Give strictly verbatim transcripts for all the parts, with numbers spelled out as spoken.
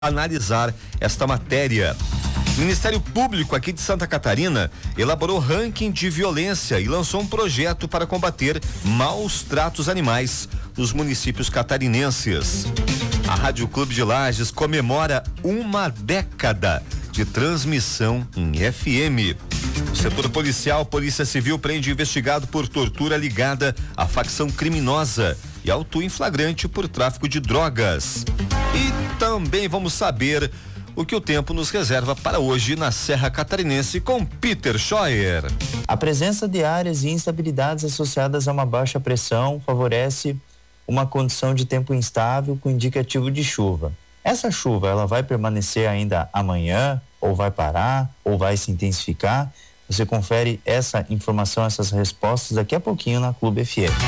analisar esta matéria. O Ministério Público aqui de Santa Catarina elaborou ranking de violência e lançou um projeto para combater maus tratos animais nos municípios catarinenses. A Rádio Clube de Lages comemora uma década de transmissão em F M. O setor policial, Polícia Civil, prende investigado por tortura ligada à facção criminosa e autua em flagrante por tráfico de drogas. E também vamos saber o que o tempo nos reserva para hoje na Serra Catarinense com Peter Scheuer. A presença de áreas e instabilidades associadas a uma baixa pressão favorece uma condição de tempo instável com indicativo de chuva. Essa chuva, ela vai permanecer ainda amanhã, ou vai parar, ou vai se intensificar? Você confere essa informação, essas respostas daqui a pouquinho na Clube F M.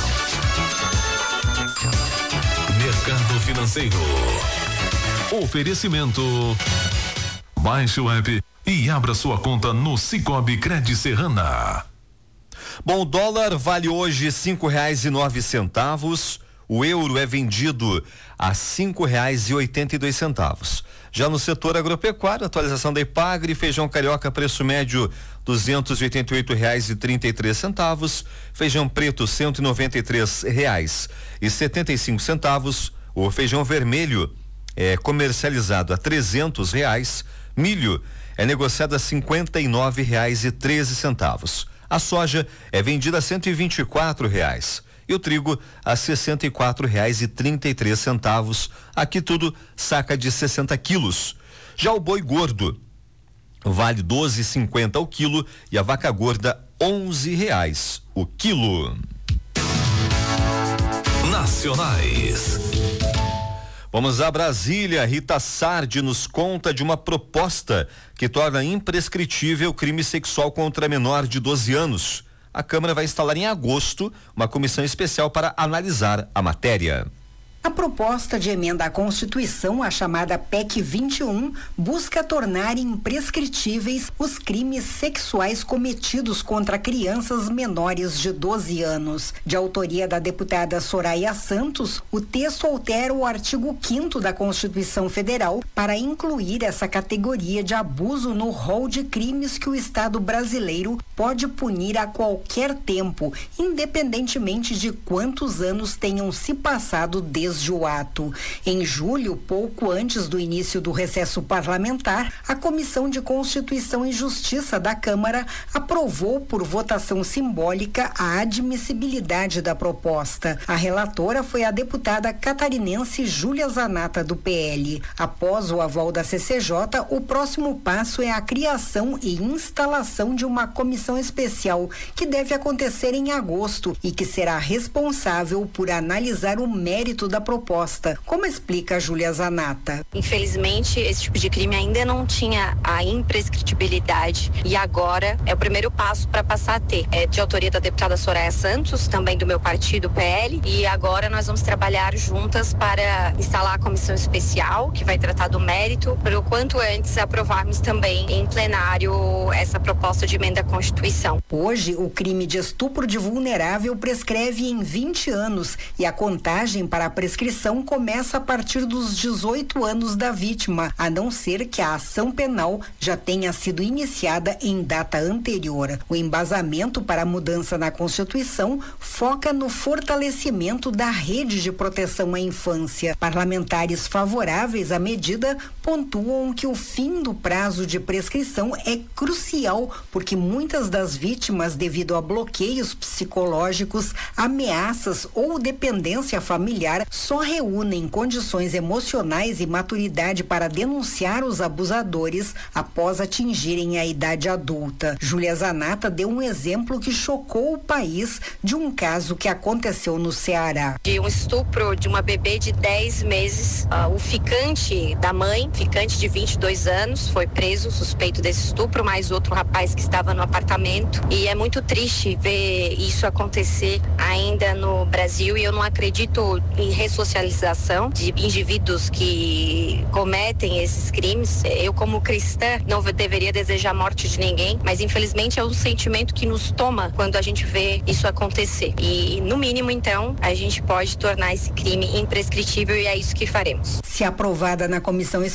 Mercado Financeiro. Oferecimento. Baixe o app e abra sua conta no Cicobi Cred Serrana. Bom, o dólar vale hoje cinco reais e nove centavos. O euro é vendido a cinco reais e oitenta e dois centavos. Já no setor agropecuário, atualização da Ipagre, feijão carioca, preço médio duzentos e oitenta e oito reais e trinta e três centavos, feijão preto cento e noventa e três reais e setenta e cinco centavos, o feijão vermelho é comercializado a trezentos reais, milho é negociado a cinquenta e nove reais e treze centavos. A soja é vendida a cento e vinte e quatro reais. E o trigo a sessenta e quatro reais e trinta e três centavos. Aqui tudo saca de sessenta quilos. Já o boi gordo vale doze e cinquenta o quilo e a vaca gorda onze reais o quilo. Nacionais. Vamos a Brasília. Rita Sardi nos conta de uma proposta que torna imprescritível crime sexual contra menor de doze anos. A Câmara vai instalar em agosto uma comissão especial para analisar a matéria. A proposta de emenda à Constituição, a chamada P E C vinte e um, busca tornar imprescritíveis os crimes sexuais cometidos contra crianças menores de doze anos. De autoria da deputada Soraya Santos, o texto altera o artigo quinto da Constituição Federal para incluir essa categoria de abuso no rol de crimes que o Estado brasileiro pode punir a qualquer tempo, independentemente de quantos anos tenham se passado desde o ato. Em julho, pouco antes do início do recesso parlamentar, a Comissão de Constituição e Justiça da Câmara aprovou por votação simbólica a admissibilidade da proposta. A relatora foi a deputada catarinense Júlia Zanata, do P L. Após o aval da C C J, o próximo passo é a criação e instalação de uma comissão especial que deve acontecer em agosto e que será responsável por analisar o mérito da proposta, como explica a Júlia Zanata. Infelizmente, esse tipo de crime ainda não tinha a imprescritibilidade e agora é o primeiro passo para passar a ter. É de autoria da deputada Soraya Santos, também do meu partido, P L, e agora nós vamos trabalhar juntas para instalar a comissão especial que vai tratar do mérito, para o quanto antes aprovarmos também em plenário essa proposta de emenda à Constituição. Hoje, o crime de estupro de vulnerável prescreve em vinte anos e a contagem para a prescrição começa a partir dos dezoito anos da vítima, a não ser que a ação penal já tenha sido iniciada em data anterior. O embasamento para a mudança na Constituição foca no fortalecimento da rede de proteção à infância. Parlamentares favoráveis à medida pontuam que o fim do prazo de prescrição é crucial, porque muitas das vítimas, devido a bloqueios psicológicos, ameaças ou dependência familiar, só reúnem condições emocionais e maturidade para denunciar os abusadores após atingirem a idade adulta. Júlia Zanata deu um exemplo que chocou o país de um caso que aconteceu no Ceará. De um estupro de uma bebê de dez meses, uh, o ficante da mãe, ficante de vinte e dois anos, foi preso, suspeito desse estupro, mais outro rapaz que estava no apartamento, e é muito triste ver isso acontecer ainda no Brasil, e eu não acredito em ressocialização de indivíduos que cometem esses crimes. Eu, como cristã, não deveria desejar a morte de ninguém, mas infelizmente é um sentimento que nos toma quando a gente vê isso acontecer. E, no mínimo, então, a gente pode tornar esse crime imprescritível e é isso que faremos. Se aprovada na comissão